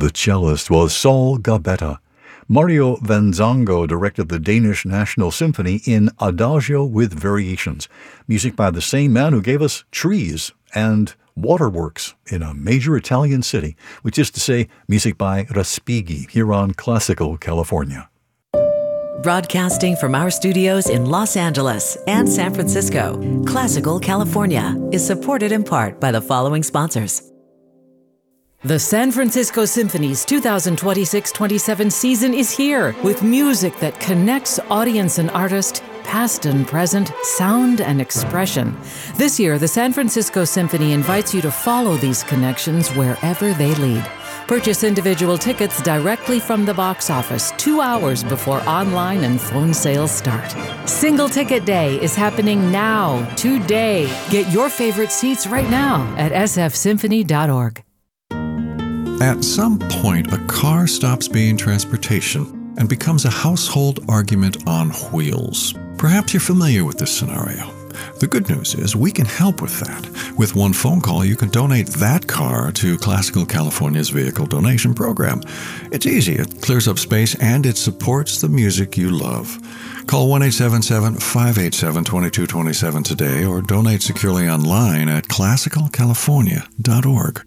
The cellist was Saul Gabetta. Mario Vanzongo directed the Danish National Symphony in Adagio with Variations, music by the same man who gave us Trees and Waterworks in a major Italian city, which is to say, music by Respighi here on Classical California. Broadcasting from our studios in Los Angeles and San Francisco, Classical California is supported in part by the following sponsors. The San Francisco Symphony's 2026-27 season is here with music that connects audience and artist, past and present, sound and expression. This year, the San Francisco Symphony invites you to follow these connections wherever they lead. Purchase individual tickets directly from the box office 2 hours before online and phone sales start. Single Ticket Day is happening now, today. Get your favorite seats right now at sfsymphony.org. At some point, a car stops being transportation and becomes a household argument on wheels. Perhaps you're familiar with this scenario. The good news is we can help with that. With one phone call, you can donate that car to Classical California's vehicle donation program. It's easy, it clears up space, and it supports the music you love. Call 1-877-587-2227 today or donate securely online at classicalcalifornia.org.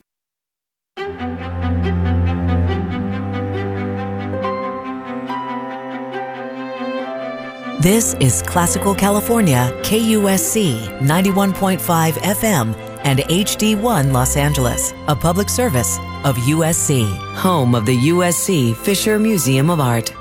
This is Classical California, KUSC 91.5 FM and HD1 Los Angeles, a public service of USC, home of the USC Fisher Museum of Art.